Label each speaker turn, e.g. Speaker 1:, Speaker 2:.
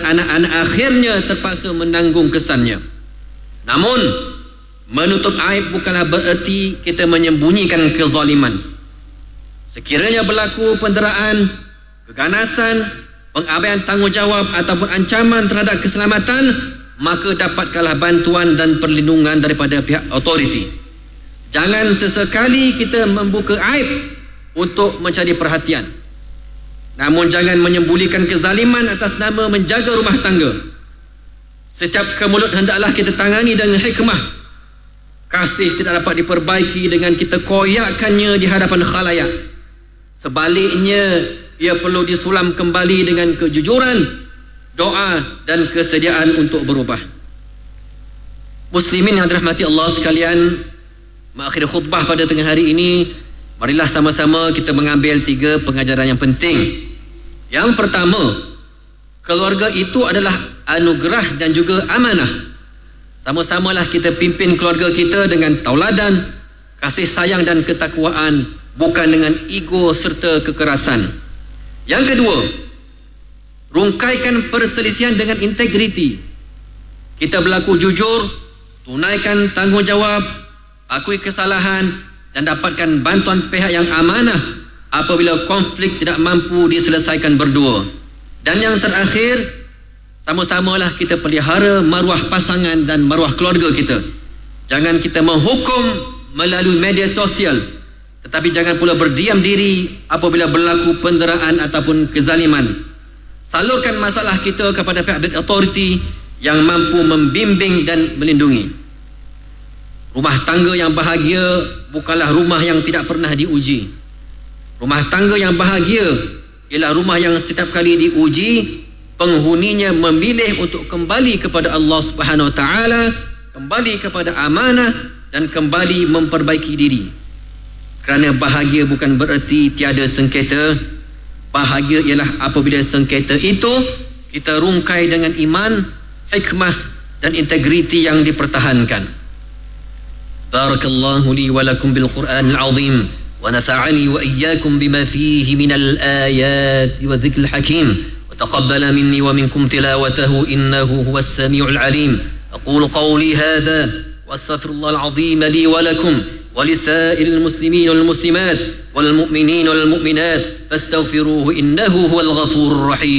Speaker 1: anak-anak akhirnya terpaksa menanggung kesannya. Namun menutup aib bukanlah bererti kita menyembunyikan kezaliman. Sekiranya berlaku penderaan, keganasan, pengabaian tanggungjawab ataupun ancaman terhadap keselamatan, maka dapatkanlah bantuan dan perlindungan daripada pihak autoriti. Jangan sesekali kita membuka aib untuk mencari perhatian. Namun jangan menyembunyikan kezaliman atas nama menjaga rumah tangga. Setiap kemulut hendaklah kita tangani dengan hikmah. Kasih tidak dapat diperbaiki dengan kita koyakkannya di hadapan khalayak. Sebaliknya, ia perlu disulam kembali dengan kejujuran, doa dan kesediaan untuk berubah. Muslimin yang dirahmati Allah sekalian, mengakhiri khutbah pada tengah hari ini, marilah sama-sama kita mengambil 3 pengajaran yang penting. Yang pertama, keluarga itu adalah anugerah dan juga amanah. Sama-samalah kita pimpin keluarga kita dengan tauladan, kasih sayang dan ketakwaan, bukan dengan ego serta kekerasan. Yang kedua, rungkaikan perselisihan dengan integriti. Kita berlaku jujur, tunaikan tanggungjawab, akui kesalahan dan dapatkan bantuan pihak yang amanah apabila konflik tidak mampu diselesaikan berdua. Dan yang terakhir, sama-samalah kita pelihara maruah pasangan dan maruah keluarga kita. Jangan kita menghukum melalui media sosial, tetapi jangan pula berdiam diri apabila berlaku penderaan ataupun kezaliman. Salurkan masalah kita kepada pihak autoriti yang mampu membimbing dan melindungi. Rumah tangga yang bahagia bukanlah rumah yang tidak pernah diuji. Rumah tangga yang bahagia ialah rumah yang setiap kali diuji, penghuninya memilih untuk kembali kepada Allah Subhanahu Wa Taala, kembali kepada amanah dan kembali memperbaiki diri. Kerana bahagia bukan bererti tiada sengketa. Bahagia ialah apabila sengketa itu kita rungkai dengan iman, hikmah dan integriti yang dipertahankan. Barakallahu li wa lakum bil Qur'anil azim wa nafa'ani wa iyyakum bima fihi minal ayati wa dhikril hakim wa taqabbala minni wa minkum tilawatahu innahu huwas samiul alim. Aqulu qawli hadha wa astaghfirullahal azim li wa lakum ولسائر المسلمين والمسلمات والمؤمنين والمؤمنات فاستغفروه إنه هو الغفور الرحيم.